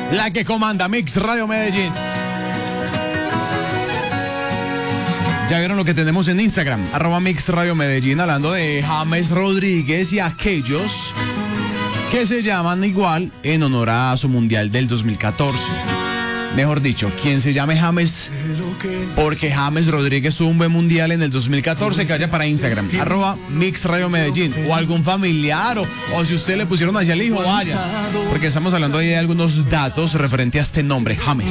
la que comanda Mix Radio Medellín. Ya vieron lo que tenemos en Instagram, @Mix Radio Medellín, hablando de James Rodríguez y aquellos que se llaman igual en honor a su mundial del 2014. Mejor dicho, quien se llame James porque James Rodríguez tuvo un buen mundial en el 2014, que vaya para Instagram, @Mix Radio Medellín, o algún familiar, o si usted le pusieron allá el hijo, vaya, porque estamos hablando ahí de algunos datos referente a este nombre, James.